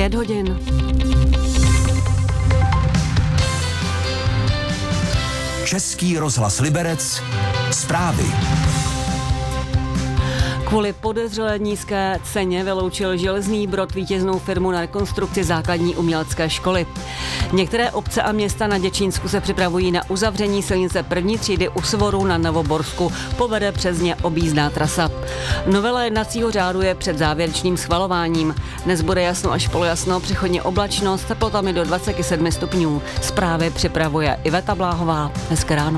5 hodin. Český rozhlas Liberec, zprávy. Kvůli podezřelé nízké ceně vyloučil Železný Brod vítěznou firmu na rekonstrukci základní umělecké školy. Některé obce a města na Děčínsku se připravují na uzavření silnice první třídy u Svoru na Novoborsku. Povede přes ně objízdná trasa. Novela jednacího řádu je před závěrečným schvalováním. Dnes bude jasno až polojasno, přechodně oblačno s teplotami do 27 stupňů. Zprávy připravuje Iveta Bláhová. Hezké ráno.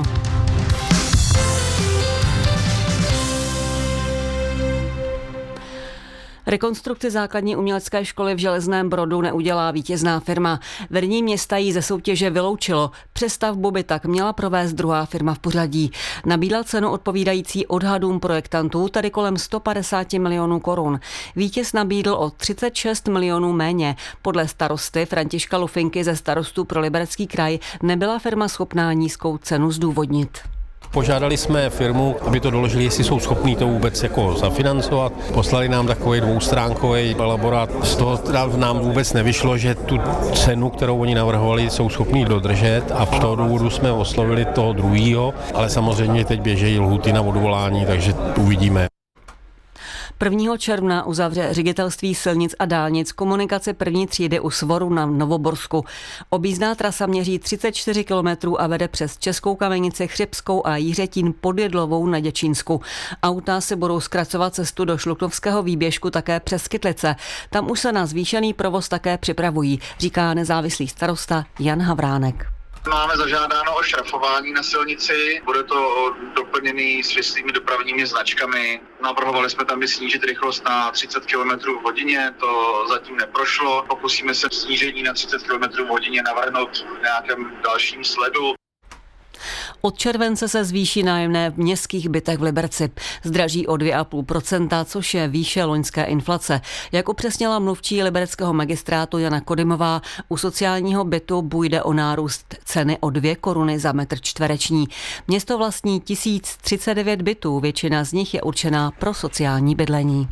Rekonstrukci základní umělecké školy v Železném Brodu neudělá vítězná firma. Vedení města ji ze soutěže vyloučilo. Přestavbu by tak měla provést druhá firma v pořadí. Nabídla cenu odpovídající odhadům projektantů, tedy kolem 150 milionů korun. Vítěz nabídl o 36 milionů méně. Podle starosty Františka Lufinky ze Starostů pro Liberecký kraj nebyla firma schopná nízkou cenu zdůvodnit. Požádali jsme firmu, aby to doložili, jestli jsou schopní to vůbec jako zafinancovat. Poslali nám takový dvoustránkový elaborát. Z toho nám vůbec nevyšlo, že tu cenu, kterou oni navrhovali, jsou schopní dodržet a z toho důvodu jsme oslovili toho druhýho, ale samozřejmě teď běžejí lhůty na odvolání, takže uvidíme. 1. června uzavře Ředitelství silnic a dálnic komunikaci první třídy u Svoru na Novoborsku. Objízdná trasa měří 34 kilometrů a vede přes Českou Kamenici, Chřibskou a Jiřetín pod Jedlovou na Děčínsku. Auta si budou zkracovat cestu do Šluknovského výběžku také přes Kytlice. Tam už se na zvýšený provoz také připravují, říká nezávislý starosta Jan Havránek. Máme zažádáno o šrafování na silnici, bude to doplněný svislými dopravními značkami. Navrhovali jsme tam snížit rychlost na 30 km v hodině, to zatím neprošlo. Pokusíme se snížení na 30 km v hodině navrhnout v nějakém dalším sledu. Od července se zvýší nájemné v městských bytech v Liberci. Zdraží o 2,5%, což je výše loňské inflace. Jak upřesnila mluvčí libereckého magistrátu Jana Kodymová, u sociálního bytu půjde o nárůst ceny o 2 koruny za metr čtvereční. Město vlastní 1039 bytů, většina z nich je určená pro sociální bydlení.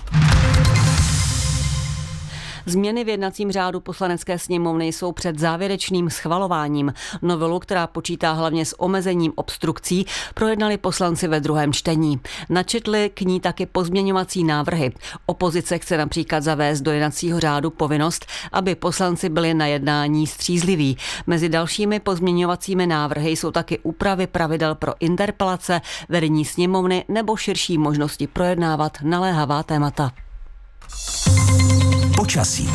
Změny v jednacím řádu Poslanecké sněmovny jsou před závěrečným schvalováním. Novelu, která počítá hlavně s omezením obstrukcí, projednali poslanci ve druhém čtení. Načetli k ní taky pozměňovací návrhy. Opozice chce například zavést do jednacího řádu povinnost, aby poslanci byli na jednání střízliví. Mezi dalšími pozměňovacími návrhy jsou taky úpravy pravidel pro interpelace, vedení sněmovny nebo širší možnosti projednávat naléhavá témata. Počasí.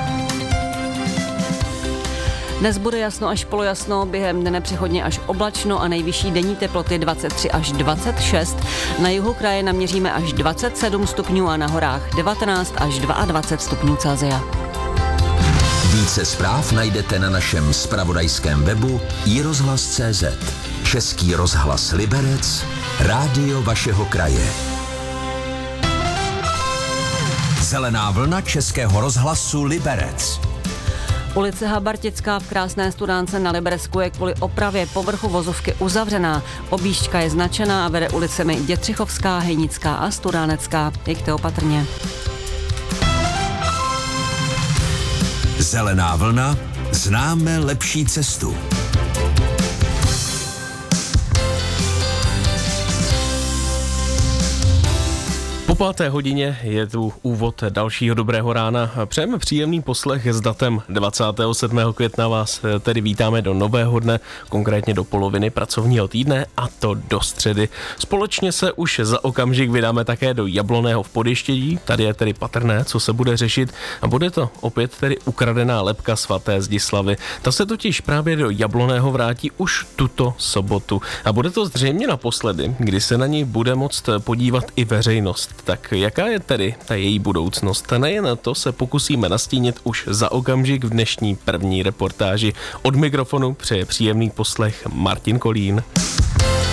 Dnes bude jasno až polojasno, během dne přechodně až oblačno a nejvyšší denní teploty 23 až 26. Na jihu kraje naměříme až 27 stupňů a na horách 19 až 22 stupňů Celsia. Více zpráv najdete na našem zpravodajském webu iRozhlas.cz. Český rozhlas Liberec, rádio vašeho kraje. Zelená vlna Českého rozhlasu Liberec. Ulice Habartická v Krásné Studánce na Liberecku je kvůli opravě povrchu vozovky uzavřená. Objížďka je značená a vede ulicemi Dětřichovská, Hejnická a Studánecká. Jeďte opatrně. Zelená vlna, známe lepší cestu. Po 5. hodině je tu úvod dalšího dobrého rána. Přejeme příjemný poslech s datem 27. května. Vás tedy vítáme do nového dne, konkrétně do poloviny pracovního týdne, a to do středy. Společně se už za okamžik vydáme také do Jabloného v Podještědí. Tady je tedy patrné, co se bude řešit, a bude to opět tedy ukradená lebka svaté Zdislavy. Ta se totiž právě do Jabloného vrátí už tuto sobotu. A bude to zřejmě naposledy, kdy se na ní bude moct podívat i veřejnost. Tak jaká je tedy ta její budoucnost? Nejen to se pokusíme nastínit už za okamžik v dnešní první reportáži. Od mikrofonu přeje příjemný poslech Martin Kolín.